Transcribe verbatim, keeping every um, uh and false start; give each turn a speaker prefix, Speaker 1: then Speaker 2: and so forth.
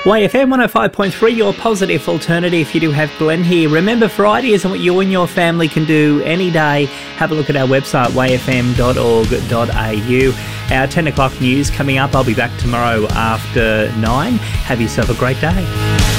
Speaker 1: Y F M one oh five point three, your positive alternative. You do have Glenn here. Remember, Friday is what you and your family can do any day. Have a look at our website, y f m dot org dot a u. Our ten o'clock news coming up. I'll be back tomorrow after nine. Have yourself a great day.